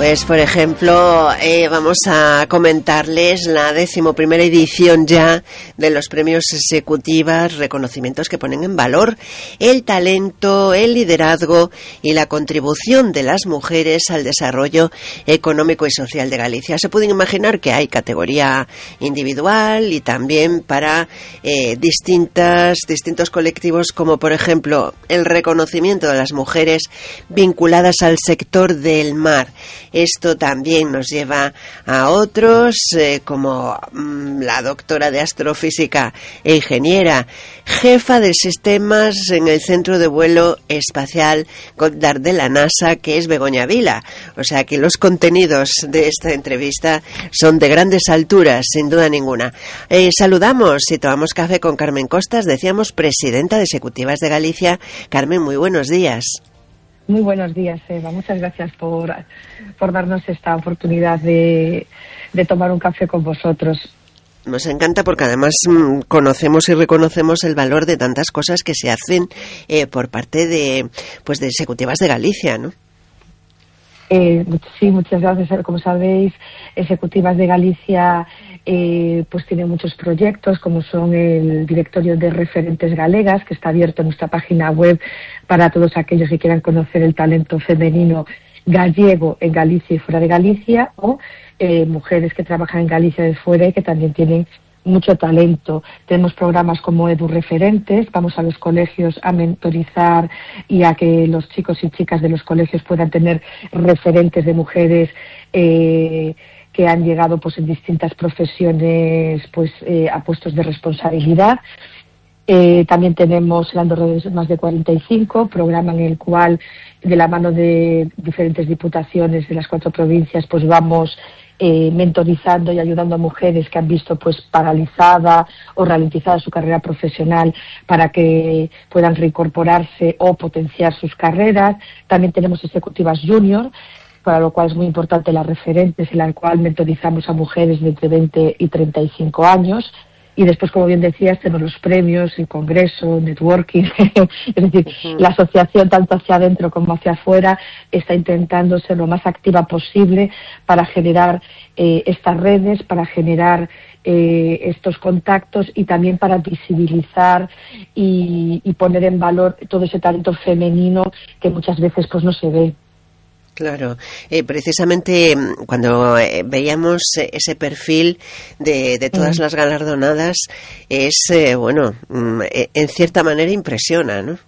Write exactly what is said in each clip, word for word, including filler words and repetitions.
Pues, por ejemplo, eh, vamos a comentarles la decimoprimera edición ya de los premios Ejecutivas, reconocimientos que ponen en valor el talento, el liderazgo y la contribución de las mujeres al desarrollo económico y social de Galicia. Se pueden imaginar que hay categoría individual y también para eh, distintas, distintos colectivos, como por ejemplo el reconocimiento de las mujeres vinculadas al sector del mar. Esto también nos lleva a otros, eh, como mmm, la doctora de astrofísica e ingeniera, jefa de sistemas en el Centro de Vuelo Espacial Goddard de la NASA, que es Begoña Vila. O sea que los contenidos de esta entrevista son de grandes alturas, sin duda ninguna. Eh, saludamos y tomamos café con Carmen Costas, decíamos, presidenta de Ejecutivas de Galicia. Carmen, muy buenos días. Muy buenos días, Eva. Muchas gracias por, por darnos esta oportunidad de, de tomar un café con vosotros. Nos encanta porque además mmm, conocemos y reconocemos el valor de tantas cosas que se hacen eh, por parte de, pues, de Ejecutivas de Galicia, ¿no? Eh, sí, muchas gracias. Como sabéis, Ejecutivas de Galicia eh, pues tiene muchos proyectos, como son el Directorio de Referentes Galegas, que está abierto en nuestra página web para todos aquellos que quieran conocer el talento femenino gallego en Galicia y fuera de Galicia, o eh, mujeres que trabajan en Galicia de fuera y que también tienen mucho talento. Tenemos programas como Edu Referentes, vamos a los colegios a mentorizar y a que los chicos y chicas de los colegios puedan tener referentes de mujeres eh, que han llegado pues en distintas profesiones pues eh, a puestos de responsabilidad. Eh, también tenemos el Andorra de Más de cuarenta y cinco, programa en el cual, de la mano de diferentes diputaciones de las cuatro provincias, pues vamos Eh, mentorizando y ayudando a mujeres que han visto pues paralizada o ralentizada su carrera profesional para que puedan reincorporarse o potenciar sus carreras. También tenemos Ejecutivas Junior, para lo cual es muy importante las referentes, en la cual mentorizamos a mujeres de entre veinte y treinta y cinco años. Y después, como bien decías, tenemos los premios, el congreso, networking. Es decir, uh-huh. La asociación, tanto hacia adentro como hacia afuera, está intentando ser lo más activa posible para generar eh, estas redes, para generar eh, estos contactos y también para visibilizar y, y poner en valor todo ese talento femenino que muchas veces pues no se ve. Claro, eh, precisamente cuando eh, veíamos ese perfil de, de todas las galardonadas, es, eh, bueno, eh, en cierta manera impresiona, ¿no?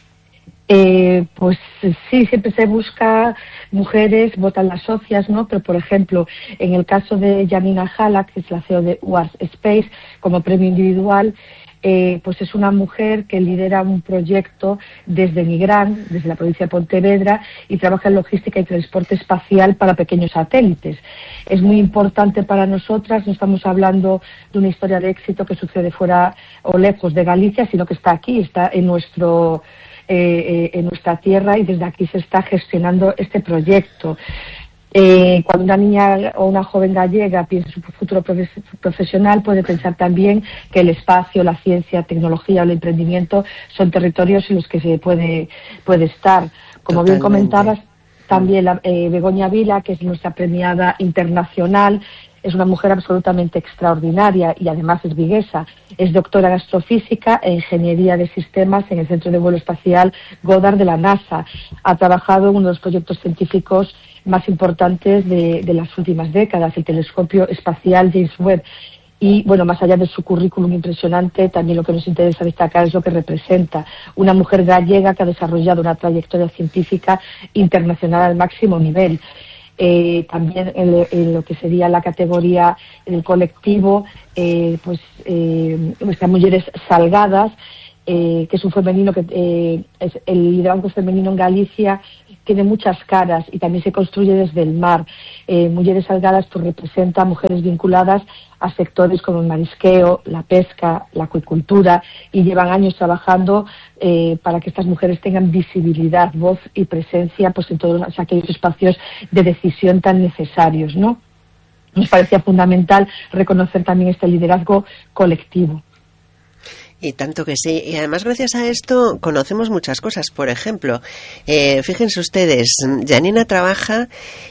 Eh, pues sí, siempre se busca mujeres, votan las socias, ¿no? Pero, por ejemplo, en el caso de Janina Jala, que es la C E O de U A R Space, como premio individual, Eh, pues es una mujer que lidera un proyecto desde Nigrán, desde la provincia de Pontevedra, y trabaja en logística y transporte espacial para pequeños satélites. Es muy importante para nosotras, no estamos hablando de una historia de éxito que sucede fuera o lejos de Galicia, sino que está aquí, está en nuestro eh, eh, en nuestra tierra, y desde aquí se está gestionando este proyecto. Eh, cuando una niña o una joven gallega piensa en su futuro profe- profesional, puede pensar también que el espacio, la ciencia, tecnología o el emprendimiento son territorios en los que se puede, puede estar. Como Totalmente. Bien comentabas, también la, eh, Begoña Vila, que es nuestra premiada internacional, es una mujer absolutamente extraordinaria y además es viguesa. Es doctora en astrofísica e ingeniería de sistemas en el Centro de Vuelo Espacial Goddard de la NASA. Ha trabajado en uno de los proyectos científicos más importantes de, de las últimas décadas, el telescopio espacial James Webb. Y, bueno, más allá de su currículum impresionante, también lo que nos interesa destacar es lo que representa. Una mujer gallega que ha desarrollado una trayectoria científica internacional al máximo nivel. Eh, también en, en lo que sería la categoría del colectivo, eh, pues eh, nuestras mujeres salgadas, eh, que es un femenino que eh, es el liderazgo femenino en Galicia tiene muchas caras y también se construye desde el mar. Eh, Mujeres Salgadas pues representa mujeres vinculadas a sectores como el marisqueo, la pesca, la acuicultura, y llevan años trabajando eh, para que estas mujeres tengan visibilidad, voz y presencia pues en todos aquellos espacios de decisión tan necesarios, ¿no? Nos parecía fundamental reconocer también este liderazgo colectivo. Y tanto que sí. Y además, gracias a esto, conocemos muchas cosas. Por ejemplo, eh, fíjense ustedes, Janina trabaja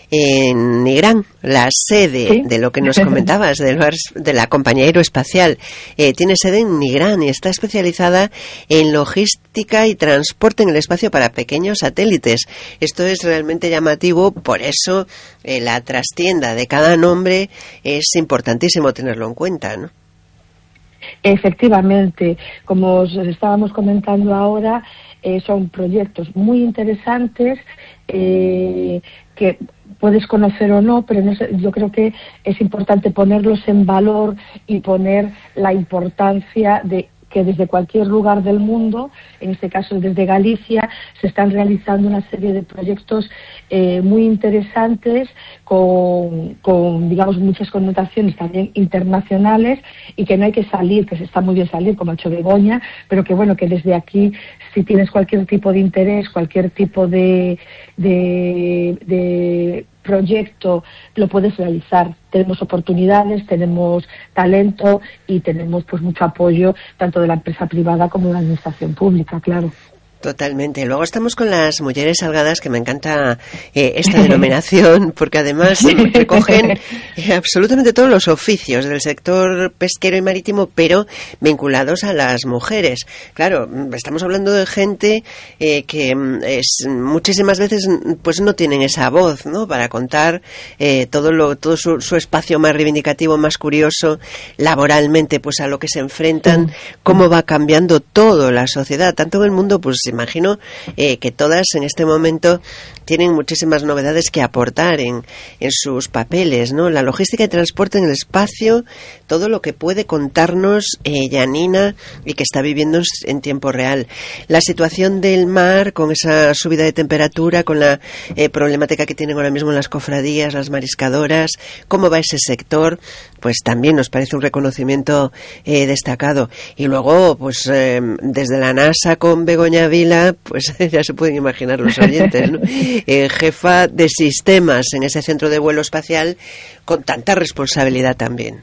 en Nigrán, la sede ¿Sí? de lo que nos comentabas, del, de la compañía aeroespacial. Eh, tiene sede en Nigrán y está especializada en logística y transporte en el espacio para pequeños satélites. Esto es realmente llamativo, por eso eh, la trastienda de cada nombre es importantísimo tenerlo en cuenta, ¿no? Efectivamente, como os estábamos comentando ahora, eh, son proyectos muy interesantes eh, que puedes conocer o no, pero no sé, yo creo que es importante ponerlos en valor y poner la importancia de que desde cualquier lugar del mundo, en este caso desde Galicia, se están realizando una serie de proyectos eh, muy interesantes con, con, digamos, muchas connotaciones también internacionales y que no hay que salir, que se está muy bien salir, como ha hecho Begoña, pero que bueno, que desde aquí, si tienes cualquier tipo de interés, cualquier tipo de, de, de proyecto, lo puedes realizar. Tenemos oportunidades, tenemos talento y tenemos pues mucho apoyo tanto de la empresa privada como de la administración pública, claro. Totalmente. Luego estamos con las mujeres salgadas, que me encanta eh, esta denominación, porque además recogen eh, absolutamente todos los oficios del sector pesquero y marítimo, pero vinculados a las mujeres. Claro, estamos hablando de gente eh, que es, muchísimas veces pues no tienen esa voz, ¿no?, para contar eh, todo lo todo su, su espacio más reivindicativo, más curioso, laboralmente, pues a lo que se enfrentan, cómo va cambiando todo la sociedad, tanto en el mundo, pues imagino eh, que todas en este momento tienen muchísimas novedades que aportar en, en sus papeles, ¿no? La logística y transporte en el espacio, todo lo que puede contarnos eh, Janina y que está viviendo en tiempo real. La situación del mar con esa subida de temperatura, con la eh, problemática que tienen ahora mismo las cofradías, las mariscadoras, cómo va ese sector, pues también nos parece un reconocimiento eh, destacado. Y luego, pues eh, desde la NASA con Begoña Vila, pues ya se pueden imaginar los oyentes, ¿no? Eh, jefa de sistemas en ese centro de vuelo espacial, con tanta responsabilidad también.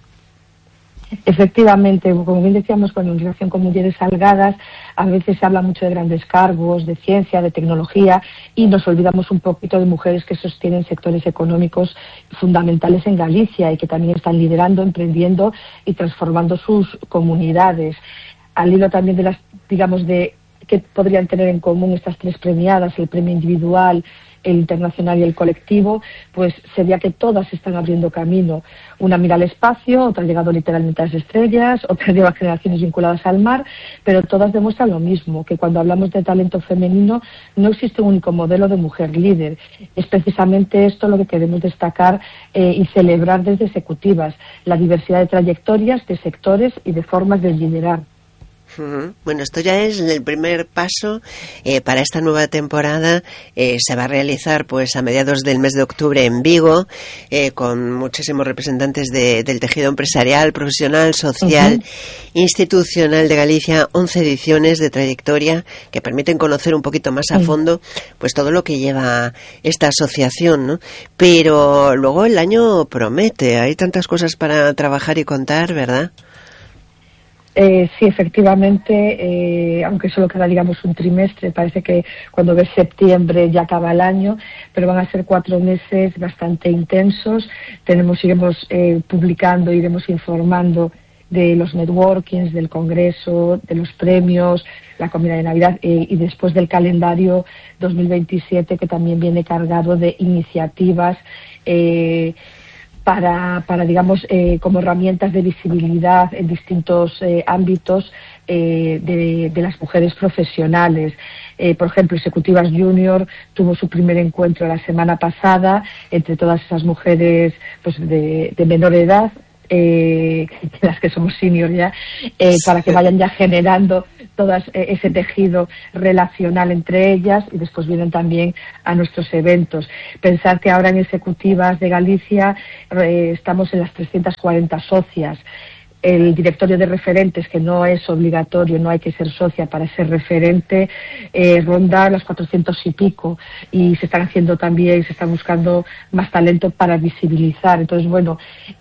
Efectivamente, como bien decíamos, con en relación con mujeres salgadas, a veces se habla mucho de grandes cargos, de ciencia, de tecnología, y nos olvidamos un poquito de mujeres que sostienen sectores económicos fundamentales en Galicia y que también están liderando, emprendiendo y transformando sus comunidades. Al hilo también de las, digamos, de que podrían tener en común estas tres premiadas, el premio individual, el internacional y el colectivo, pues sería que todas están abriendo camino. Una mira al espacio, otra ha llegado literalmente a las estrellas, otra lleva generaciones vinculadas al mar, pero todas demuestran lo mismo, que cuando hablamos de talento femenino no existe un único modelo de mujer líder. Es precisamente esto lo que queremos destacar eh, y celebrar desde Ejecutivas, la diversidad de trayectorias, de sectores y de formas de liderar. Uh-huh. Bueno, esto ya es el primer paso eh, para esta nueva temporada. Eh, se va a realizar pues a mediados del mes de octubre en Vigo, eh, con muchísimos representantes de, del tejido empresarial, profesional, social, uh-huh. institucional de Galicia. once ediciones de trayectoria que permiten conocer un poquito más a fondo pues todo lo que lleva esta asociación, ¿no? Pero luego el año promete, hay tantas cosas para trabajar y contar, ¿verdad? Eh, sí, efectivamente, eh, aunque solo queda, digamos, un trimestre, parece que cuando ves septiembre ya acaba el año, pero van a ser cuatro meses bastante intensos. Tenemos, iremos eh, publicando, iremos informando de los networkings, del congreso, de los premios, la comida de Navidad eh, y después del calendario dos mil veintisiete, que también viene cargado de iniciativas eh, Para, para, digamos, eh, como herramientas de visibilidad en distintos eh, ámbitos eh, de, de las mujeres profesionales. Eh, por ejemplo, Ejecutivas Junior tuvo su primer encuentro la semana pasada entre todas esas mujeres pues de, de menor edad, eh, las que somos senior ya, eh, para que vayan ya generando todo eh, ese tejido relacional entre ellas, y después vienen también a nuestros eventos. Pensar que ahora en Ejecutivas de Galicia eh, estamos en las trescientas cuarenta socias. el directorio de referentes, que no es obligatorio, no hay que ser socia para ser referente, eh, ronda los cuatrocientos y pico, y se están haciendo también, se está buscando más talento para visibilizar. Entonces, bueno,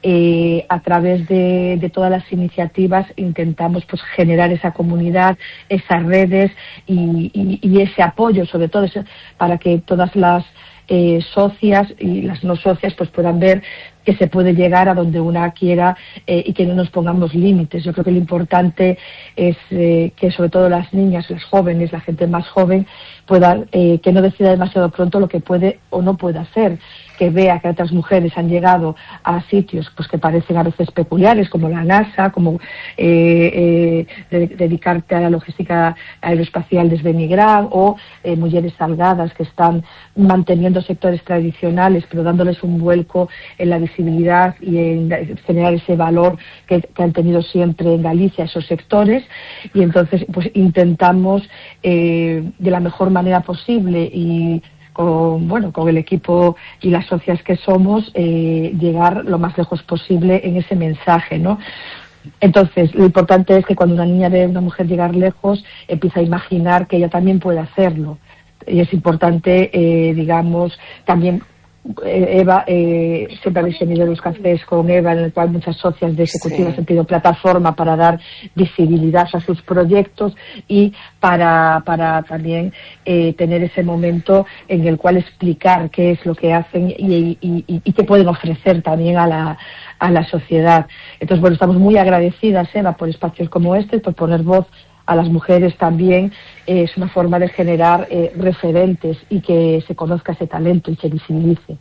eh, a través de, de todas las iniciativas intentamos pues generar esa comunidad, esas redes y, y, y ese apoyo, sobre todo ese, para que todas las eh, socias y las no socias pues puedan ver que se puede llegar a donde una quiera eh, y que no nos pongamos límites. Yo creo que lo importante es eh, que sobre todo las niñas, las jóvenes, la gente más joven, pueda, eh, que no decida demasiado pronto lo que puede o no puede hacer, que vea que otras mujeres han llegado a sitios pues que parecen a veces peculiares, como la NASA, como eh, eh, de, dedicarte a la logística aeroespacial desde Migran, o eh, mujeres salgadas que están manteniendo sectores tradicionales pero dándoles un vuelco en la visibilidad y en generar ese valor que, que han tenido siempre en Galicia esos sectores. Y entonces pues intentamos eh, de la mejor manera posible y con, bueno, con el equipo y las socias que somos, eh, llegar lo más lejos posible en ese mensaje, ¿no? Entonces, lo importante es que cuando una niña ve a una mujer llegar lejos, empieza a imaginar que ella también puede hacerlo. Y es importante, eh, digamos, también Eva, eh, siempre habéis tenido los cafés con Eva, en el cual muchas socias de ejecutivas sí. han tenido plataforma para dar visibilidad a sus proyectos y para, para también eh, tener ese momento en el cual explicar qué es lo que hacen y, y, y, y qué pueden ofrecer también a la, a la sociedad. Entonces, bueno, estamos muy agradecidas, Eva, por espacios como este, por poner voz a las mujeres también. Eh, es una forma de generar eh, referentes y que se conozca ese talento y se visibilice.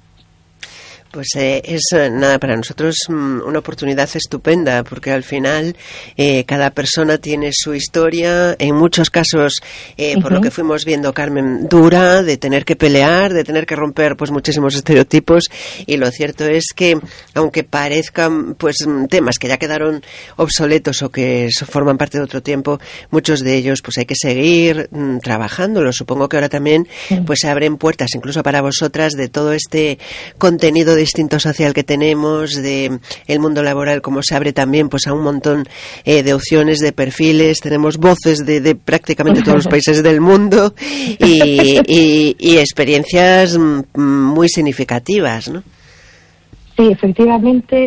Pues eh, es nada, para nosotros una oportunidad estupenda, porque al final eh, cada persona tiene su historia, en muchos casos, eh, uh-huh. por lo que fuimos viendo, Carmen, dura, de tener que pelear, de tener que romper pues muchísimos estereotipos, y lo cierto es que, aunque parezcan pues temas que ya quedaron obsoletos o que forman parte de otro tiempo, muchos de ellos pues hay que seguir mm, trabajándolos. Supongo que ahora también pues se abren puertas, incluso para vosotras, de todo este contenido de distinto social que tenemos, de el mundo laboral, como se abre también pues a un montón eh, de opciones, de perfiles. Tenemos voces de, de prácticamente todos los países del mundo y, y, y experiencias muy significativas, ¿no? Sí, efectivamente.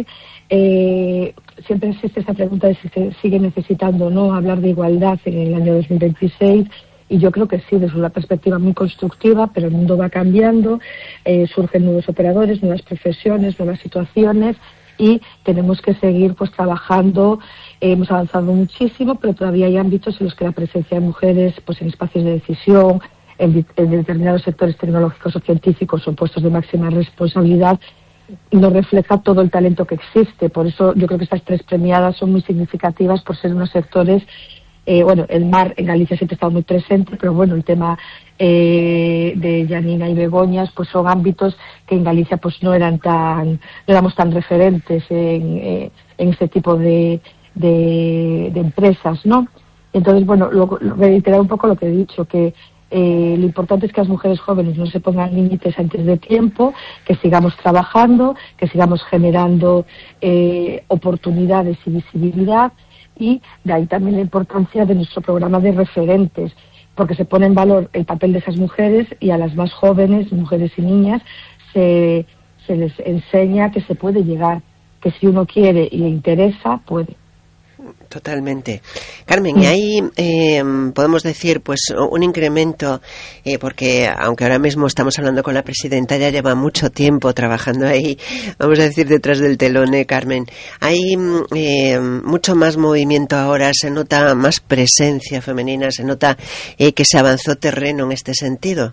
Eh, siempre existe esa pregunta de si se sigue necesitando o no hablar de igualdad en el año dos mil veintiséis. Y yo creo que sí, desde una perspectiva muy constructiva, pero el mundo va cambiando, eh, surgen nuevos operadores, nuevas profesiones, nuevas situaciones, y tenemos que seguir pues trabajando. Eh, hemos avanzado muchísimo, pero todavía hay ámbitos en los que la presencia de mujeres pues en espacios de decisión, en, en determinados sectores tecnológicos o científicos o puestos de máxima responsabilidad, no refleja todo el talento que existe. Por eso yo creo que estas tres premiadas son muy significativas por ser unos sectores. Eh, bueno, el mar en Galicia siempre ha estado muy presente, pero bueno, el tema eh, de Janina y Begoñas pues son ámbitos que en Galicia pues no eran tan, no éramos tan referentes en, eh, en este tipo de, de, de empresas, ¿no? Entonces, bueno, lo, lo, reiterar un poco lo que he dicho, que eh, lo importante es que las mujeres jóvenes no se pongan límites antes de tiempo, que sigamos trabajando, que sigamos generando eh, oportunidades y visibilidad. Y de ahí también la importancia de nuestro programa de referentes, porque se pone en valor el papel de esas mujeres, y a las más jóvenes, mujeres y niñas, se, se les enseña que se puede llegar, que si uno quiere y le interesa, puede. Totalmente. Carmen, y ahí eh, podemos decir pues un incremento, eh, porque aunque ahora mismo estamos hablando con la presidenta, ya lleva mucho tiempo trabajando ahí, vamos a decir, detrás del telón, ¿eh, Carmen? Hay eh, mucho más movimiento ahora, se nota más presencia femenina, se nota eh, que se avanzó terreno en este sentido.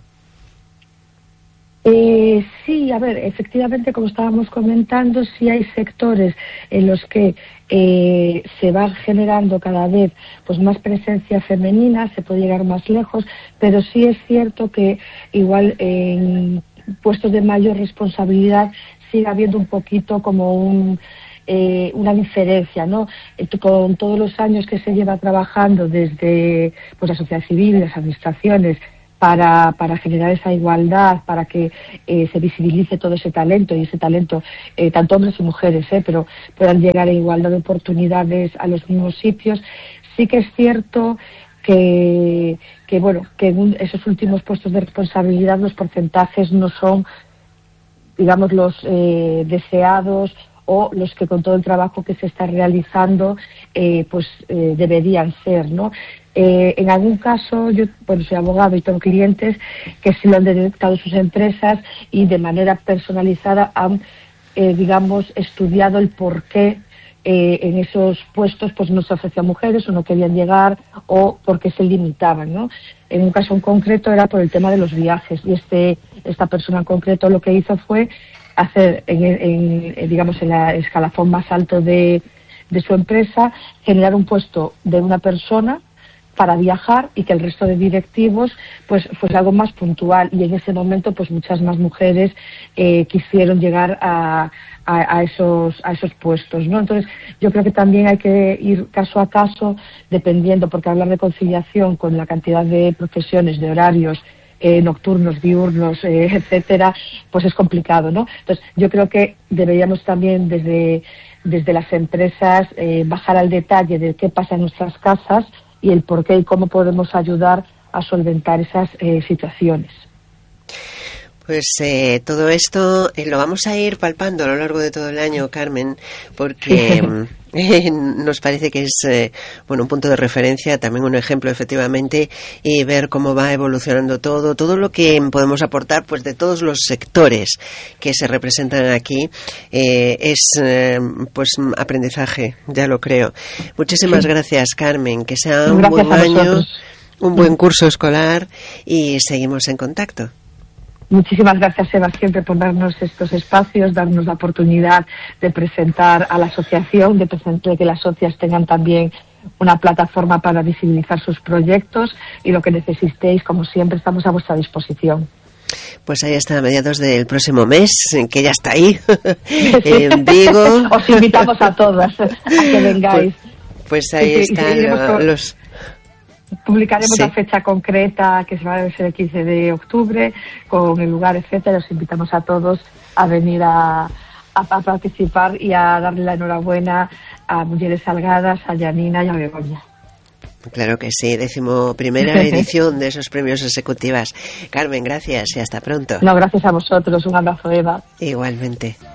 Eh, sí, a ver, efectivamente, como estábamos comentando, sí hay sectores en los que eh, se va generando cada vez pues más presencia femenina, se puede llegar más lejos, pero sí es cierto que igual en puestos de mayor responsabilidad sigue habiendo un poquito como un... Eh, una diferencia, ¿no? Eh, con todos los años que se lleva trabajando desde pues la sociedad civil y las administraciones para, para generar esa igualdad, para que eh, se visibilice todo ese talento, y ese talento, eh, tanto hombres y mujeres, eh, pero puedan llegar en igualdad de oportunidades a los mismos sitios. Sí que es cierto que, que bueno, que en esos últimos puestos de responsabilidad los porcentajes no son, digamos, los eh, deseados, o los que con todo el trabajo que se está realizando eh, pues eh, deberían ser, ¿no? Eh, en algún caso, yo bueno, soy abogado y tengo clientes que sí lo han detectado sus empresas y de manera personalizada han, eh, digamos, estudiado el por qué eh, en esos puestos pues no se ofrecían mujeres o no querían llegar, o por qué se limitaban, ¿no? En un caso en concreto era por el tema de los viajes, y este esta persona en concreto lo que hizo fue hacer, en, en, digamos, en la escalafón más alto de, de su empresa, generar un puesto de una persona para viajar, y que el resto de directivos pues fuese algo más puntual, y en ese momento pues muchas más mujeres eh, quisieron llegar a, a, a esos a esos puestos, ¿no? Entonces yo creo que también hay que ir caso a caso, dependiendo, porque hablar de conciliación con la cantidad de profesiones, de horarios Eh, nocturnos, diurnos, eh, etcétera, pues es complicado, ¿no? Entonces, yo creo que deberíamos también desde, desde las empresas eh, bajar al detalle de qué pasa en nuestras casas y el por qué y cómo podemos ayudar a solventar esas eh, situaciones. Pues eh, todo esto eh, lo vamos a ir palpando a lo largo de todo el año, Carmen, porque eh, nos parece que es eh, bueno, un punto de referencia, también un ejemplo efectivamente, y ver cómo va evolucionando todo, todo lo que podemos aportar pues de todos los sectores que se representan aquí eh, es eh, pues aprendizaje, ya lo creo. Muchísimas gracias, Carmen, que sea un gracias buen año, vosotros. Un buen curso escolar, y seguimos en contacto. Muchísimas gracias, Eva, siempre por darnos estos espacios, darnos la oportunidad de presentar a la asociación, de, de que las socias tengan también una plataforma para visibilizar sus proyectos, y lo que necesitéis, como siempre, estamos a vuestra disposición. Pues ahí está, a mediados del próximo mes, que ya está ahí, en Vigo. Os invitamos a todas a que vengáis. Pues, pues ahí sí, están sí, lo, los... Publicaremos sí. la fecha concreta, que va a ser el quince de octubre, con el lugar, etcétera. Os invitamos a todos a venir a, a, a participar y a darle la enhorabuena a Mujeres Salgadas, a Janina y a Begoña. Claro que sí, décimo primera edición de esos premios ejecutivas. Carmen, gracias y hasta pronto. No, gracias a vosotros. Un abrazo, Eva. Igualmente.